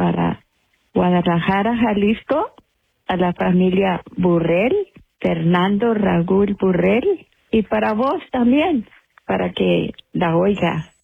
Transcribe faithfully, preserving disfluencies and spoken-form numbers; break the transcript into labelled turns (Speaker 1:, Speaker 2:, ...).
Speaker 1: para Guadalajara, Jalisco, a la familia Burrell, Fernando Raúl Burrell, y para vos también, para que la oiga.